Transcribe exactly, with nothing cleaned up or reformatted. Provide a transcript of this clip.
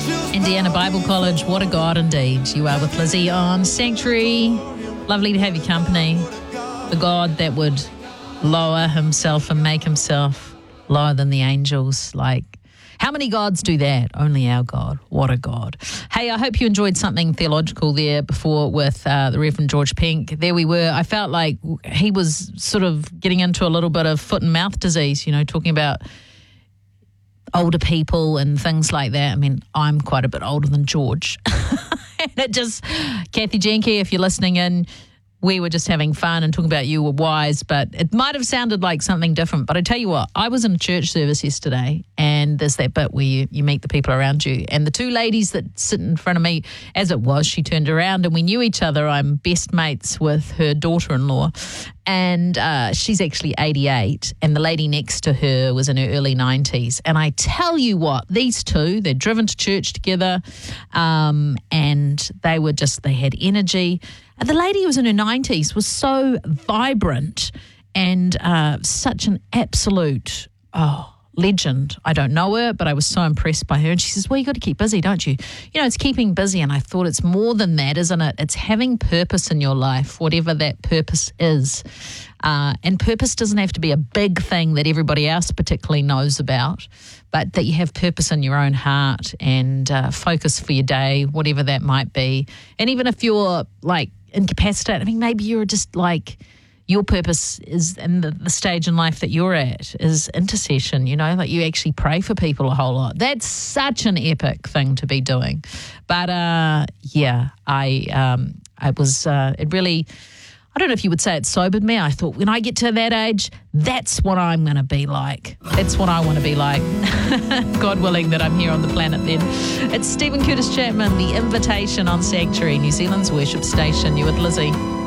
Indiana Bible College, what a God indeed. You are with Lizzie on Sanctuary. Lovely to have your company. The God that would lower himself and make himself lower than the angels. Like, how many gods do that? Only our God. What a God. Hey, I hope you enjoyed something theological there before with uh, the Reverend George Pink. There we were. I felt like he was sort of getting into a little bit of foot and mouth disease, you know, talking about older people and things like that. I mean, I'm quite a bit older than George. And it just, Kathy Jenke, if you're listening in, we were just having fun and talking about you were wise, but it might have sounded like something different. But I tell you what, I was in a church service yesterday, and there's that bit where you, you meet the people around you. And the two ladies that sit in front of me, as it was, she turned around and we knew each other. I'm best mates with her daughter-in-law, and uh, she's actually eighty-eight, and the lady next to her was in her early nineties. And I tell you what, these two, they're driven to church together, um, and they were just, they had energy. And the lady who was in her nineties was so vibrant and uh, such an absolute, oh, legend. I don't know her, but I was so impressed by her. And she says, well, you got to keep busy, don't you? You know, it's keeping busy. And I thought it's more than that, isn't it? It's having purpose in your life, whatever that purpose is. Uh, and purpose doesn't have to be a big thing that everybody else particularly knows about, but that you have purpose in your own heart and uh, focus for your day, whatever that might be. And even if you're like incapacitated, I mean, maybe you're just like, your purpose is in the, the stage in life that you're at is intercession, you know, like you actually pray for people a whole lot. That's such an epic thing to be doing. But uh, yeah, I, um, I was, uh, it really, I don't know if you would say it sobered me. I thought when I get to that age, that's what I'm going to be like. That's what I want to be like. God willing that I'm here on the planet then. It's Stephen Curtis Chapman, The Invitation on Sanctuary, New Zealand's worship station. You with Lizzie.